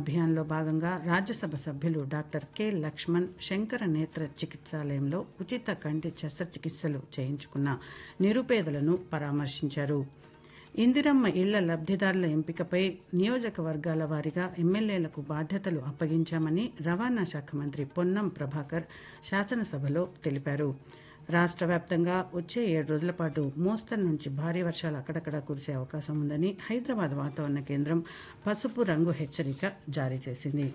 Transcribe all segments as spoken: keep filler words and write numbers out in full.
అభియాన్లో భాగంగా రాజ్యసభ సభ్యులు doctor K Laxman Shankara నేత్ర చికిత్సాలయంలో ఉచిత కంటి శస్త్రచికిత్సలు చేయించుకున్న నిరుపేదలను పరామర్శించారు. ఇందిరమ్మ ఇళ్ల లబ్ధిదారుల ఎంపికపై నియోజకవర్గాల వారీగా ఎమ్మెల్యేలకు బాధ్యతలు అప్పగించామని రవాణా శాఖ మంత్రి పొన్నం ప్రభాకర్ శాసనసభలో తెలిపారు. రాష్ట్ర వ్యాప్తంగా వచ్చే ఏడు రోజుల పాటు మోస్తరు నుంచి భారీ వర్షాలు అక్కడక్కడ కురిసే అవకాశం ఉందని హైదరాబాద్ వాతావరణ కేంద్రం పసుపు రంగు హెచ్చరిక జారీ చేసింది.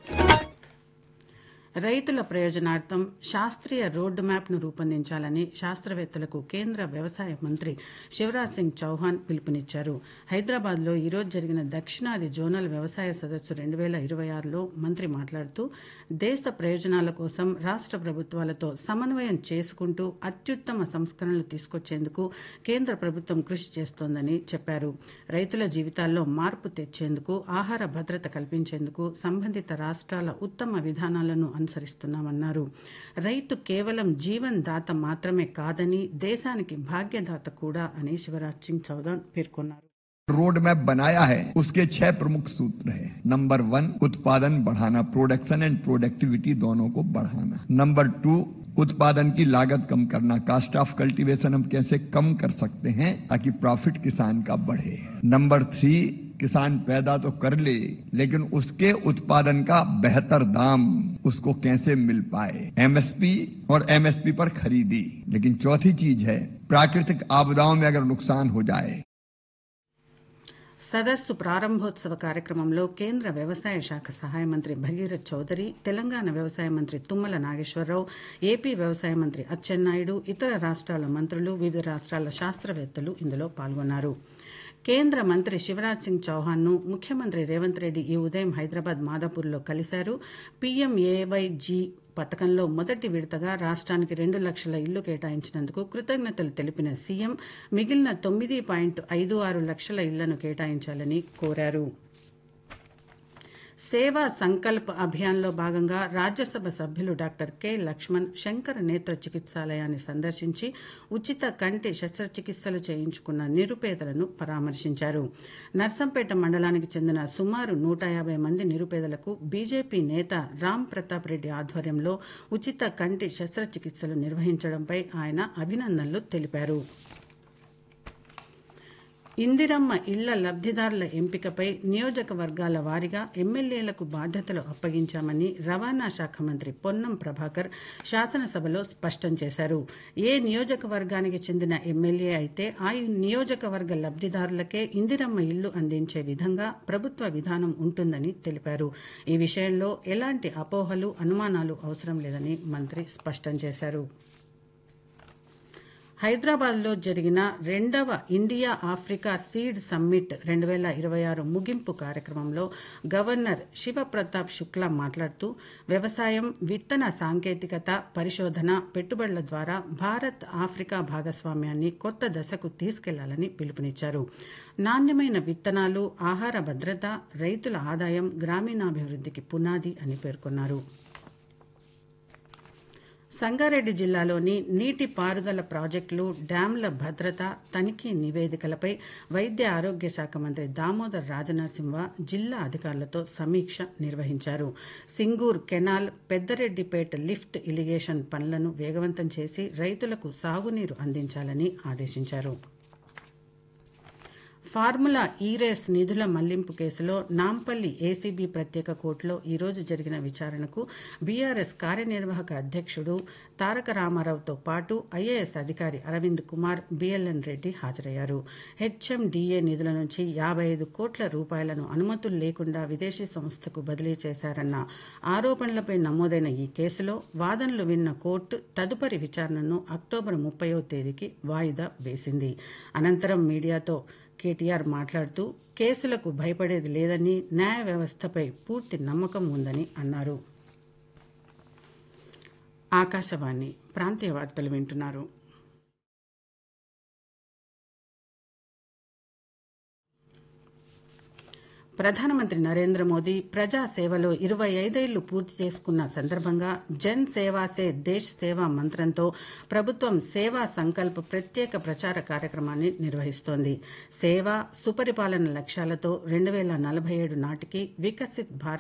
రైతుల ప్రయోజనార్థం శాస్త్రీయ రోడ్డు మ్యాప్ను రూపొందించాలని శాస్త్రవేత్తలకు కేంద్ర వ్యవసాయ మంత్రి శివరాజ్ సింగ్ చౌహాన్ పిలుపునిచ్చారు. హైదరాబాద్లో ఈరోజు జరిగిన దక్షిణాది జోనల్ వ్యవసాయ సదస్సు రెండు వేల ఇరవై ఆరులో మంత్రి మాట్లాడుతూ దేశ ప్రయోజనాల కోసం రాష్ట్ర ప్రభుత్వాలతో సమన్వయం చేసుకుంటూ అత్యుత్తమ సంస్కరణలు తీసుకొచ్చేందుకు కేంద్ర ప్రభుత్వం కృషి చేస్తోందని చెప్పారు. రైతుల జీవితాల్లో మార్పు తెచ్చేందుకు, ఆహార భద్రత కల్పించేందుకు సంబంధిత రాష్ట్రాల ఉత్తమ విధానాలను అనుసరిస్తున్నామన్నారు. రైతు కేవలం జీవన్ దాత మాత్రమే కాదని దేశానికి భాగ్యదాత కూడా అని శివరాజ్ సింగ్ చౌహాన్ పేర్కొన్నారు. रोड मैप बनाया है, उसके छह प्रमुख सूत्र हैं. नंबर वन, उत्पादन बढ़ाना, प्रोडक्शन एंड प्रोडक्टिविटी दोनों को बढ़ाना. नंबर टू, उत्पादन की लागत कम करना, कास्ट ऑफ कल्टीवेशन हम कैसे कम कर सकते हैं ताकि प्रॉफिट किसान का बढ़े. नंबर थ्री, किसान पैदा तो कर ले लेकिन उसके उत्पादन का बेहतर दाम उसको कैसे मिल पाए, एमएसपी और एमएसपी पर खरीदी. लेकिन चौथी चीज है, प्राकृतिक आपदाओं में अगर नुकसान हो जाए. సదస్సు ప్రారంభోత్సవ కార్యక్రమంలో కేంద్ర వ్యవసాయ శాఖ సహాయ మంత్రి భగీరథ్ చౌదరి, తెలంగాణ వ్యవసాయ మంత్రి తుమ్మల నాగేశ్వరరావు, ఏపీ వ్యవసాయ మంత్రి అచ్చెన్నాయుడు, ఇతర రాష్ట్రాల మంత్రులు, వివిధ రాష్ట్రాల శాస్త్రవేత్తలు ఇందులో పాల్గొన్నారు. కేంద్ర మంత్రి శివరాజ్ సింగ్ చౌహాన్ ను ముఖ్యమంత్రి రేవంత్ రెడ్డి ఈ ఉదయం హైదరాబాద్ మాదాపూర్లో కలిశారు. పీఎంఏవైజీ పథకంలో మొదటి విడతగా రాష్ట్రానికి రెండు లక్షల ఇళ్లు కేటాయించినందుకు కృతజ్ఞతలు తెలిపిన సీఎం మిగిలిన తొమ్మిది పాయింట్ ఐదు ఆరు లక్షల ఇళ్లను కేటాయించాలని కోరారు. సేవా సంకల్ప్ అభియాన్లో భాగంగా రాజ్యసభ సభ్యులు డాక్టర్ కె లక్ష్మణ్ శంకర నేత్ర చికిత్సాలయాన్ని సందర్శించి ఉచిత కంటి శస్త్రచికిత్సలు చేయించుకున్న నిరుపేదలను పరామర్శించారు. నర్సంపేట మండలానికి చెందిన సుమారు నూట యాభై మంది నిరుపేదలకు బీజేపీ నేత రామ్ ప్రతాప్ రెడ్డి ఆధ్వర్యంలో ఉచిత కంటి శస్త్రచికిత్సలు నిర్వహించడంపై ఆయన అభినందనలు తెలిపారు. ఇందిరమ్మ ఇళ్ల లబ్ధిదారుల ఎంపికపై నియోజకవర్గాల వారీగా ఎమ్మెల్యేలకు బాధ్యతలు అప్పగించామని రవాణా శాఖ మంత్రి పొన్నం ప్రభాకర్ శాసనసభలో స్పష్టం చేశారు. ఏ నియోజకవర్గానికి చెందిన ఎమ్మెల్యే అయితే ఆ నియోజకవర్గ లబ్ధిదారులకే ఇందిరమ్మ ఇళ్లు అందించే విధంగా ప్రభుత్వ విధానం ఉంటుందని తెలిపారు. ఈ విషయంలో ఎలాంటి అపోహలు, అనుమానాలు అవసరం లేదని మంత్రి స్పష్టం చేశారు. హైదరాబాద్లో జరిగిన రెండవ ఇండియా ఆఫ్రికా సీడ్ సమ్మిట్ రెండు వేల ఇరవై ఆరు ముగింపు కార్యక్రమంలో గవర్నర్ శివప్రతాప్ శుక్లా మాట్లాడుతూ వ్యవసాయం, విత్తన సాంకేతికత, పరిశోధన, పెట్టుబడుల ద్వారా భారత్ ఆఫ్రికా భాగస్వామ్యాన్ని కొత్త దశకు తీసుకెళ్లాలని పిలుపునిచ్చారు. నాణ్యమైన విత్తనాలు, ఆహార భద్రత, రైతుల ఆదాయం గ్రామీణాభివృద్ధికి పునాది అని పేర్కొన్నారు. సంగారెడ్డి జిల్లాలోని నీటి పారుదల ప్రాజెక్టులు, డ్యాంల భద్రత, తనిఖీ నివేదికలపై వైద్య ఆరోగ్య శాఖ మంత్రి దామోదర్ రాజనరసింహ జిల్లా అధికారులతో సమీక్ష నిర్వహించారు. Singur canal, Peddareddypet lift irrigation పనులను వేగవంతం చేసి రైతులకు సాగునీరు అందించాలని ఆదేశించారు. ఫార్ములా ఈ రేస్ నిధుల మళ్లింపు కేసులో నాంపల్లి ఏసీబీ ప్రత్యేక కోర్టులో ఈరోజు జరిగిన విచారణకు బీఆర్ఎస్ కార్యనిర్వాహక అధ్యక్షుడు తారక రామారావుతో పాటు ఐఏఎస్ అధికారి అరవింద్ కుమార్, బీఎల్ఎన్ రెడ్డి హాజరయ్యారు. హెచ్ఎండీఏ నిధుల నుంచి యాభై ఐదు కోట్ల రూపాయలను అనుమతులు లేకుండా విదేశీ సంస్థకు బదిలీ చేశారన్న ఆరోపణలపై నమోదైన ఈ కేసులో వాదనలు విన్న కోర్టు తదుపరి విచారణను అక్టోబర్ ముప్పైవ తేదీకి వాయిదా వేసింది. అనంతరం మీడియాతో కేటీఆర్ మాట్లాడుతూ కేసులకు భయపడేది లేదని, న్యాయ వ్యవస్థపై పూర్తి నమ్మకం ఉందని అన్నారు. ఆకాశవాణి ప్రాంతీయ వార్తలు వింటున్నారు. ప్రధానమంత్రి నరేంద్ర మోదీ ప్రజా సేవలో ఇరవై ఐదేళ్లు పూర్తి చేసుకున్న సందర్భంగా జన్ సేవా సే దేశ్ సేవా మంత్రంతో ప్రభుత్వం సేవా సంకల్ప్ ప్రత్యేక ప్రచార కార్యక్రమాన్ని నిర్వహిస్తోంది. సేవ, సుపరిపాలన లక్ష్యాలతో రెండు వేల నలభై ఏడు నాటికి వికసిత్ భారత్